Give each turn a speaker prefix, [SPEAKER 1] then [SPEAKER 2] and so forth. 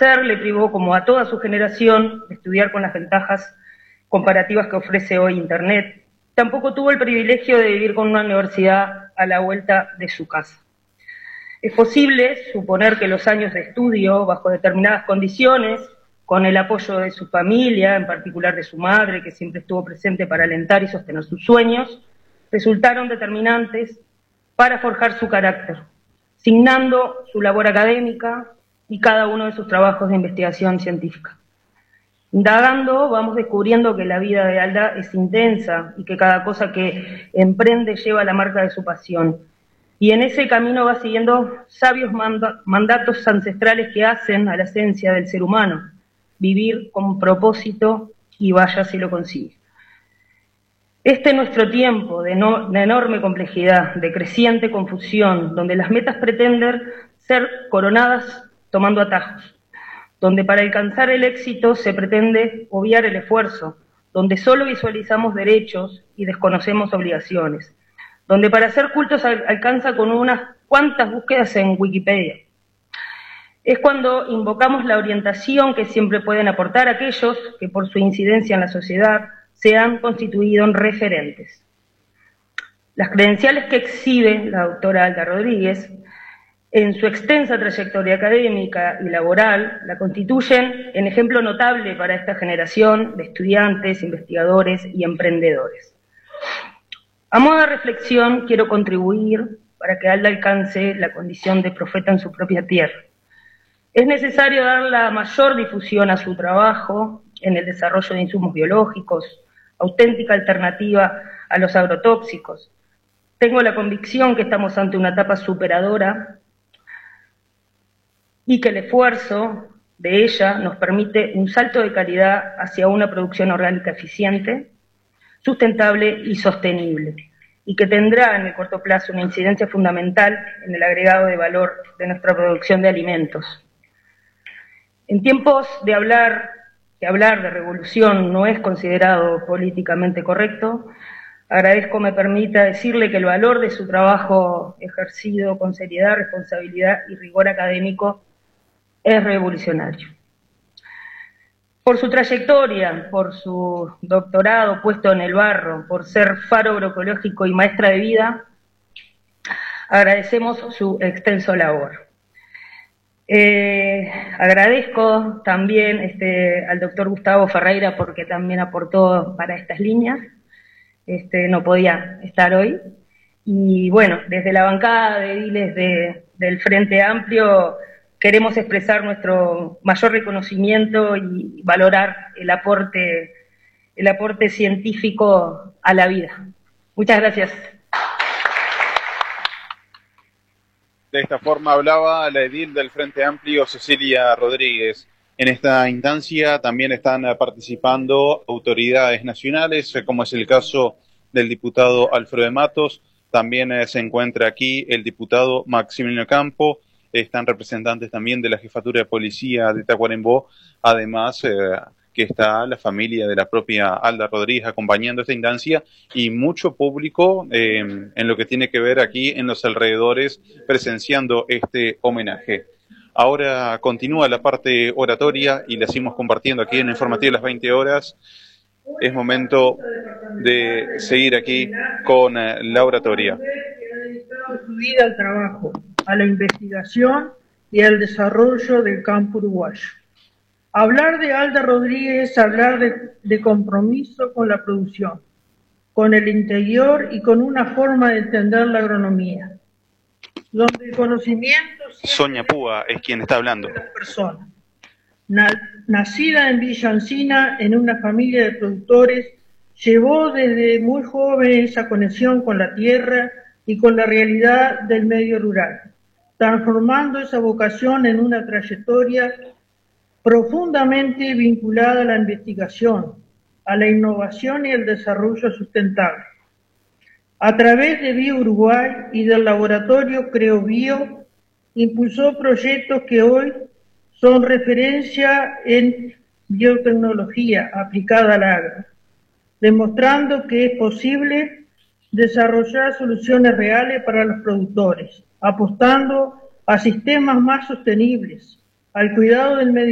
[SPEAKER 1] nacer le privó, como a toda su generación, de estudiar con las ventajas comparativas que ofrece hoy Internet. Tampoco tuvo el privilegio de vivir con una universidad a la vuelta de su casa. Es posible suponer que los años de estudio, bajo determinadas condiciones, con el apoyo de su familia, en particular de su madre, que siempre estuvo presente para alentar y sostener sus sueños, resultaron determinantes para forjar su carácter, signando su labor académica y cada uno de sus trabajos de investigación científica. Indagando, vamos descubriendo que la vida de Alda es intensa y que cada cosa que emprende lleva la marca de su pasión. Y en ese camino va siguiendo sabios mandatos ancestrales que hacen a la esencia del ser humano, vivir con propósito y vaya si lo consigue. Este es nuestro tiempo de enorme complejidad, de creciente confusión, donde las metas pretenden ser coronadas tomando atajos, donde para alcanzar el éxito se pretende obviar el esfuerzo, donde solo visualizamos derechos y desconocemos obligaciones, donde para ser cultos alcanza con unas cuantas búsquedas en Wikipedia. Es cuando invocamos la orientación que siempre pueden aportar aquellos que por su incidencia en la sociedad se han constituido en referentes. Las credenciales que exhibe la doctora Alda Rodríguez en su extensa trayectoria académica y laboral la constituyen en ejemplo notable para esta generación de estudiantes, investigadores y emprendedores. A modo de reflexión quiero contribuir para que Alda alcance la condición de profeta en su propia tierra. Es necesario dar la mayor difusión a su trabajo en el desarrollo de insumos biológicos, auténtica alternativa a los agrotóxicos. Tengo la convicción que estamos ante una etapa superadora y que el esfuerzo de ella nos permite un salto de calidad hacia una producción orgánica eficiente, sustentable y sostenible, y que tendrá en el corto plazo una incidencia fundamental en el agregado de valor de nuestra producción de alimentos. En tiempos que hablar de revolución no es considerado políticamente correcto, agradezco me permita decirle que el valor de su trabajo ejercido con seriedad, responsabilidad y rigor académico es revolucionario. Por su trayectoria, por su doctorado puesto en el barro, por ser faro agroecológico y maestra de vida, agradecemos su extenso labor. Agradezco también al doctor Gustavo Ferreira porque también aportó para estas líneas, no podía estar hoy, y bueno, desde la bancada de ediles del Frente Amplio queremos expresar nuestro mayor reconocimiento y valorar el aporte científico a la vida. Muchas gracias.
[SPEAKER 2] De esta forma hablaba la edil del Frente Amplio, Cecilia Rodríguez. En esta instancia también están participando autoridades nacionales, como es el caso del diputado Alfredo de Matos. También se encuentra aquí el diputado Maximiliano Campo. Están representantes también de la Jefatura de Policía de Tacuarembó. Además, que está la familia de la propia Alda Rodríguez acompañando esta instancia y mucho público en lo que tiene que ver aquí en los alrededores presenciando este homenaje. Ahora continúa la parte oratoria y la seguimos compartiendo aquí en el informativo de las 20 horas. Es momento de seguir aquí con la oratoria.
[SPEAKER 3] Su vida al trabajo, a la investigación y al desarrollo del campo uruguayo. Hablar de Alda Rodríguez es hablar de compromiso con la producción, con el interior y con una forma de entender la agronomía, donde el conocimiento...
[SPEAKER 2] Sonia Púa es quien está hablando.
[SPEAKER 3] Persona. Nacida en Villa Encina, en una familia de productores, llevó desde muy joven esa conexión con la tierra y con la realidad del medio rural, transformando esa vocación en una trayectoria profundamente vinculada a la investigación, a la innovación y el desarrollo sustentable. A través de Bio Uruguay y del laboratorio CreoBio, impulsó proyectos que hoy son referencia en biotecnología aplicada al agro, demostrando que es posible desarrollar soluciones reales para los productores, apostando a sistemas más sostenibles, al cuidado del medio